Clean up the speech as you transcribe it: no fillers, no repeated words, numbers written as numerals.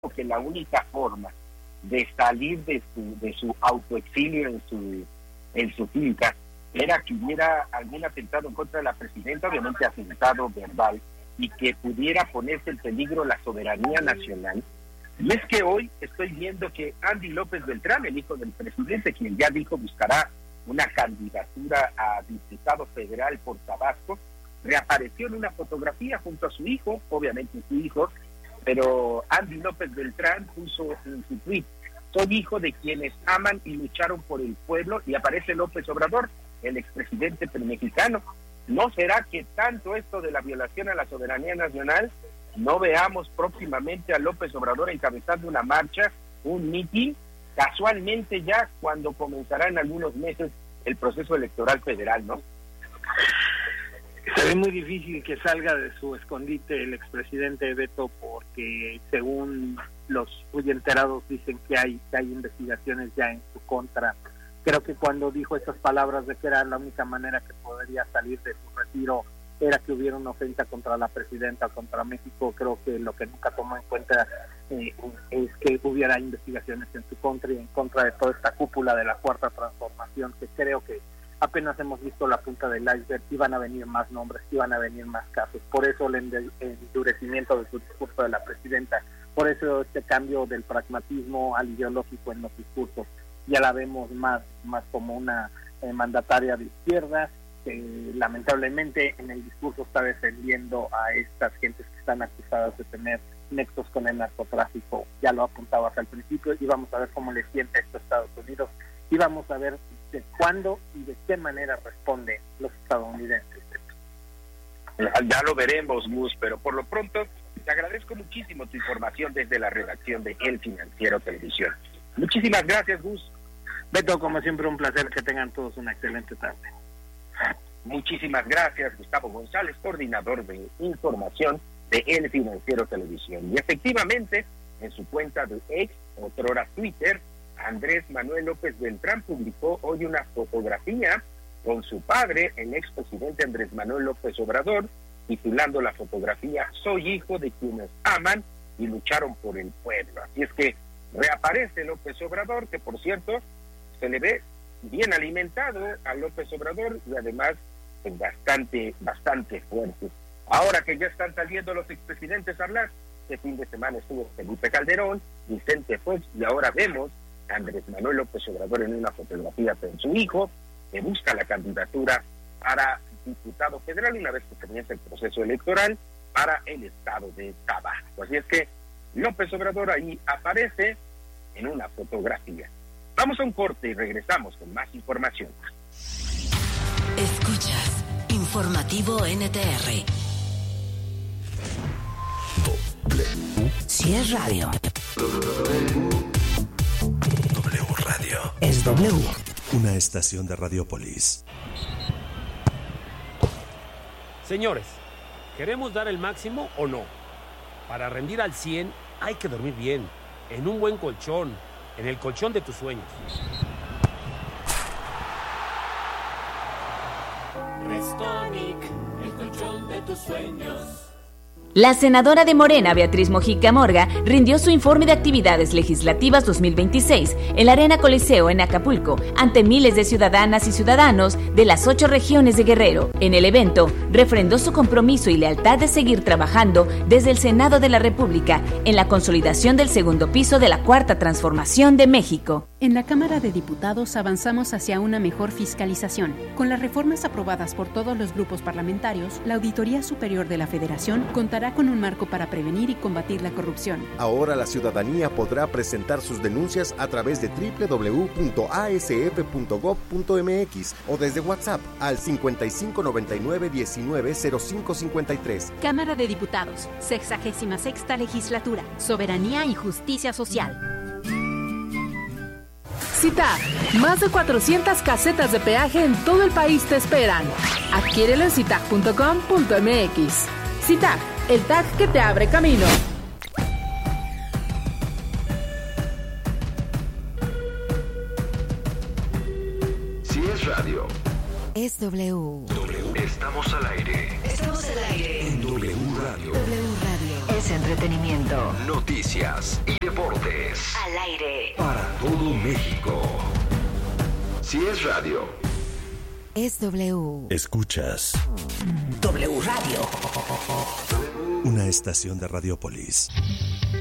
que la única forma de salir de su autoexilio en su finca era que hubiera algún atentado en contra de la presidenta, obviamente atentado verbal, y que pudiera ponerse en peligro la soberanía nacional. Y es que hoy estoy viendo que Andy López Beltrán, el hijo del presidente, quien ya dijo buscará una candidatura a diputado federal por Tabasco, reapareció en una fotografía junto a su hijo, obviamente su hijo, pero Andy López Beltrán puso en su tweet: soy hijo de quienes aman y lucharon por el pueblo, y aparece López Obrador, el expresidente mexicano. ¿No será que tanto esto de la violación a la soberanía nacional no veamos próximamente a López Obrador encabezando una marcha, un mitin, casualmente ya cuando comenzará en algunos meses el proceso electoral federal, ¿no? Se ve muy difícil que salga de su escondite el expresidente Beto, porque según los muy enterados dicen que hay investigaciones ya en su contra. Creo que cuando dijo estas palabras de que era la única manera que podría salir de su retiro era que hubiera una ofensa contra la presidenta, contra México, creo que lo que nunca tomó en cuenta es que hubiera investigaciones en su contra y en contra de toda esta cúpula de la Cuarta Transformación, que creo que apenas hemos visto la punta del iceberg. Iban a venir más nombres, iban a venir más casos. Por eso el endurecimiento de su discurso de la presidenta, por eso este cambio del pragmatismo al ideológico en los discursos. Ya la vemos más como una mandataria de izquierda, que lamentablemente en el discurso está defendiendo a estas gentes que están acusadas de tener nexos con el narcotráfico. Ya lo apuntabas al principio, y vamos a ver cómo le sienta esto a Estados Unidos, y vamos a ver de cuándo y de qué manera responden los estadounidenses. Ya lo veremos, Gus, pero por lo pronto te agradezco muchísimo tu información desde la redacción de El Financiero Televisión. Muchísimas gracias, Gus. Beto, como siempre, un placer. Que tengan todos una excelente tarde. Muchísimas gracias, Gustavo González, coordinador de información de El Financiero Televisión. Y efectivamente, en su cuenta de ex, otrora Twitter, Andrés Manuel López Beltrán publicó hoy una fotografía con su padre, el expresidente Andrés Manuel López Obrador, titulando la fotografía "Soy hijo de quienes aman y lucharon por el pueblo". Así es que reaparece López Obrador, que por cierto se le ve bien alimentado a López Obrador, y además bastante fuerte. Ahora que ya están saliendo los expresidentes a hablar, este fin de semana estuvo Felipe Calderón, Vicente Fox, y ahora vemos a Andrés Manuel López Obrador en una fotografía con su hijo, que busca la candidatura para diputado federal una vez que comience el proceso electoral para el estado de Tabasco. Así es que López Obrador ahí aparece en una fotografía. Vamos a un corte y regresamos con más información. Escuchas Informativo NTR. Si es radio, W Radio. es W. Una estación de Radiopolis. Señores, ¿queremos dar el máximo o no? Para rendir al 100 hay que dormir bien, en un buen colchón, en el colchón de tus sueños. Restonic, el colchón de tus sueños. La senadora de Morena, Beatriz Mojica Morga, rindió su informe de actividades legislativas 2026 en la Arena Coliseo en Acapulco, ante miles de ciudadanas y ciudadanos de las 8 regiones de Guerrero. En el evento, refrendó su compromiso y lealtad de seguir trabajando desde el Senado de la República en la consolidación del segundo piso de la Cuarta Transformación de México. En la Cámara de Diputados avanzamos hacia una mejor fiscalización. Con las reformas aprobadas por todos los grupos parlamentarios, la Auditoría Superior de la Federación contará con un marco para prevenir y combatir la corrupción. Ahora la ciudadanía podrá presentar sus denuncias a través de www.asf.gov.mx o desde WhatsApp al 5599-190553. Cámara de Diputados, 66ª Legislatura, Soberanía y Justicia Social. CITAG, más de 400 casetas de peaje en todo el país te esperan. Adquiérelo en citag.com.mx. CITAG, el tag que te abre camino. Si es radio, Es W. Estamos al aire. Estamos al aire. En W Radio. W Radio. Es entretenimiento. Noticias y deportes. Al aire. Para todo México. Si es radio. Es W. Escuchas W Radio. una estación de Radiopolis.